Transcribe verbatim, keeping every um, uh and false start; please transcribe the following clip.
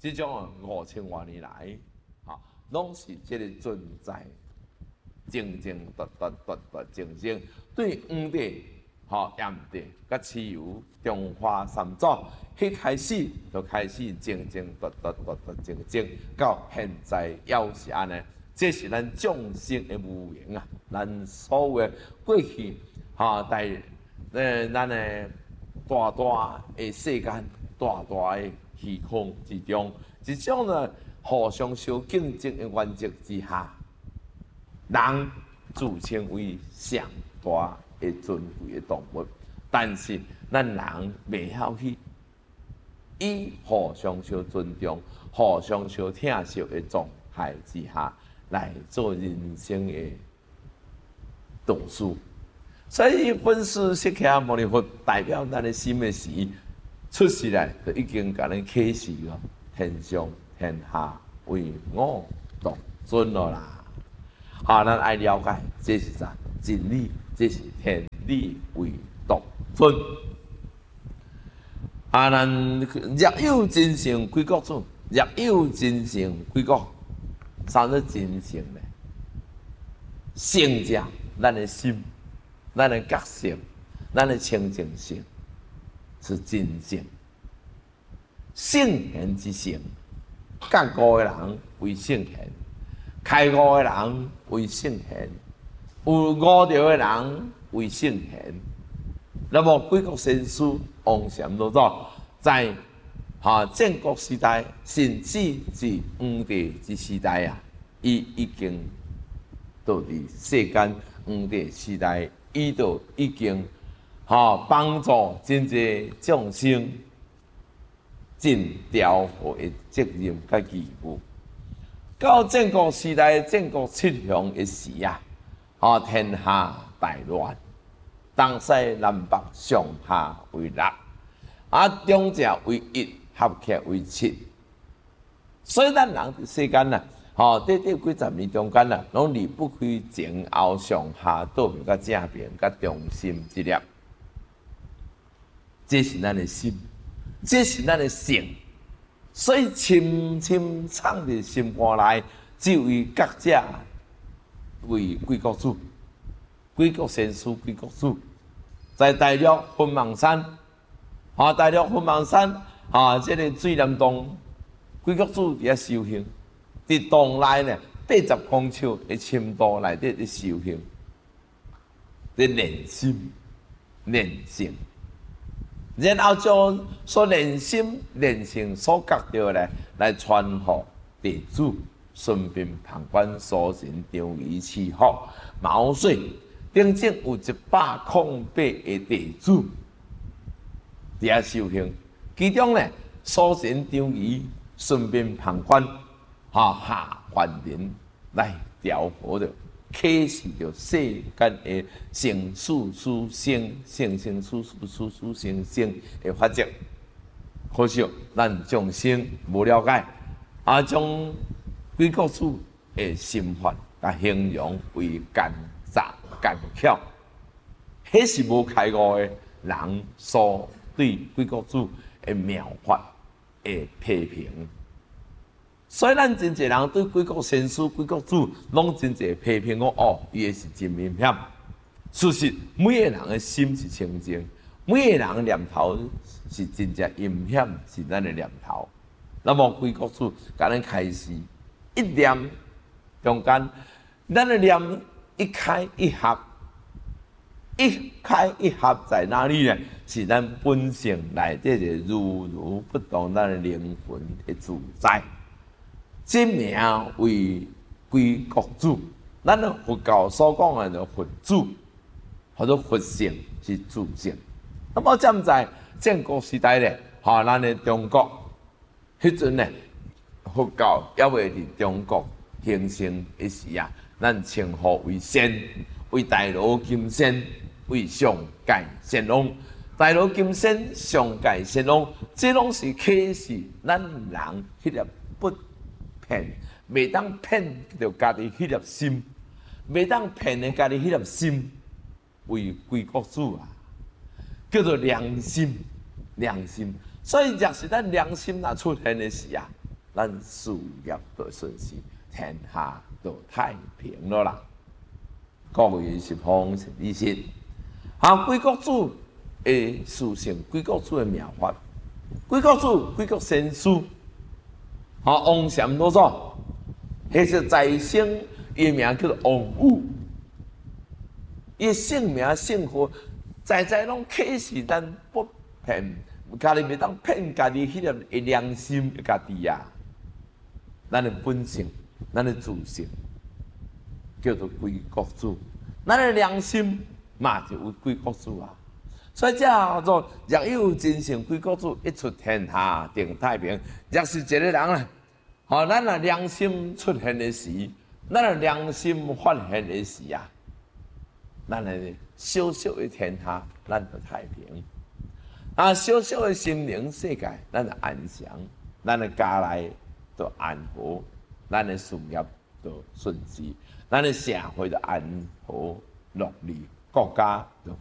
这种五千多年来，啊，拢是这个存在，正正突突突突正正对黄帝、吼炎帝、甲蚩尤、中华三祖，迄开始就开始正正突突突突正正，到现在要是安尼，这是咱众生的无形啊！咱所有的过去，哈，在呃咱的大大的世间，大大的虚空之中，一种呢互相相竞争的原则之下，人自称为上大的尊贵的动物，但是咱人袂晓去以互相相尊重、互相相疼惜的状态之下来做人生的导师。所以本师释迦牟尼佛代表咱的心的时，出世来就已经甲咱启示了天上天下为我独尊了啦。啊，咱爱了解，这是啥？真理，这是天理为独尊。啊，咱若有真诚归国主，若有真诚归国，啥叫真诚呢？诚者，咱的心。咱的觉性，咱的清净性是真正圣贤之性。觉悟的人为圣贤，开悟的人为圣贤，有悟道的人为圣贤。那么贵国先师王禅老祖在哈建国时代，甚至是黄帝之时代啊，伊已經到伫世間黃帝時代。伊就已經吼幫助真濟眾生盡調和的責任甲義務。到戰國時代戰國七雄的時啊，吼天下大亂，東西南北上下為六，啊中者為一，合起來為七。所以咱人的世間啊。吼，短短几十年中间啊，拢離不開前後上下倒面甲正面甲中心之念，這是咱的心，這是咱的性。所以深深藏伫心肝內，只為覺者為貴國主，貴國先師貴國主，在大陸雲門山，啊大陸雲門山啊，這個水簾洞，貴國主伫遐修行。伫洞內呢，八十公尺的深度內底咧修行，咧練心、練性，然後將所練心、練性所覺到咧，來傳予弟子，順便旁觀所成長於此學。毛遂頂正有一百空八個弟子伫遐修行，其中呢所成長於順便旁觀。哈下凡人来調和着，啟示着世間的成事事成、成成事事事事成成的法則。可惜咱眾生無了解，啊將貴國主的心法甲形容為奸詐奸巧，迄是無開悟的人所對貴國主的妙法的批評。所以咱真濟人對貴國先師、貴國主，攏真濟批評講哦，伊個是真陰險。事實每個人的心是清淨，每個人的念頭是真正陰險，是咱的念頭。那麼貴國主甲咱開始一念中間，咱的念一開一合，一開一合在哪裡呢？是咱本性內底的如如不動，咱的靈魂的主宰。真名為貴國主，咱的佛教所講的佛主，或者佛性是自性。那麼站在戰國時代咧，哈，咱的中國，迄陣咧，佛教還未佇中國形成的時啊，咱稱呼為仙，為大羅金仙，為上界仙王。大羅金仙、上界仙王，這攏是啟示咱人迄粒不。騙，袂當騙着家己迄粒心，袂當騙的家己迄粒心為貴國主啊，叫做良心，良心。所以若是咱良心若出現的時啊， 咱事业就顺遂，天下就太平了啦。各位是方成理性。啊，贵国主的属性，贵国主的妙法，贵国主贵国先师，啊，王禅多少？迄是在生，伊名叫做王武，伊姓名姓何，在在拢启示咱不骗，家己袂当骗家己迄粒良心的家己啊。咱的本性，咱的自性，叫做贵国主。咱的良心嘛，就有贵国主啊。所以这叫做若有真性贵国主，一出天下定太平。若是一个人啊，吼，咱的良心出现的时，咱的良心发现的时啊，咱的小小的天下，咱就太平。啊，小小的心灵世界，咱就安详，咱的家内就安和，咱的事业就顺遂，咱的社会就安和乐利，国家就